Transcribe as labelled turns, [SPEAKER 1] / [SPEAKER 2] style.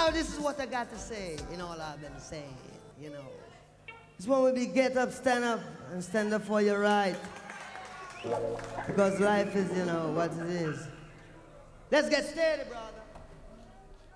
[SPEAKER 1] Now this is what I got to say in all I've been saying, you know. It's when we be get up, and stand up for your right. Because life is, you know, what it is. Let's get steady, brother.